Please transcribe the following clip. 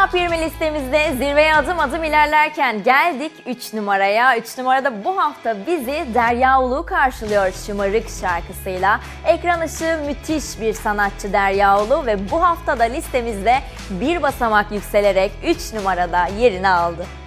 Top 20 listemizde zirveye adım adım ilerlerken geldik 3 numaraya. 3 numarada bu hafta bizi Derya Ulu karşılıyor Şımarık şarkısıyla. Ekran ışığı müthiş bir sanatçı Derya Ulu ve bu hafta da listemizde bir basamak yükselerek 3 numarada yerini aldı.